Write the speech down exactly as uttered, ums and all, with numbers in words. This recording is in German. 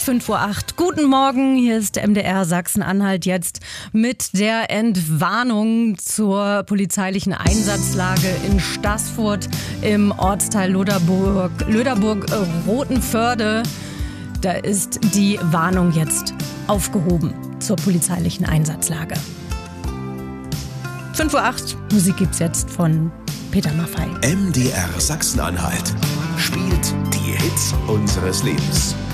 fünf Uhr acht. Guten Morgen, hier ist M D R Sachsen-Anhalt jetzt mit der Entwarnung zur polizeilichen Einsatzlage in Staßfurt im Ortsteil Loderburg, Löderburg, äh, Rothenförde. Da ist die Warnung jetzt aufgehoben zur polizeilichen Einsatzlage. fünf Uhr acht, Musik gibt's jetzt von Peter Maffay. M D R Sachsen-Anhalt spielt die Hits unseres Lebens.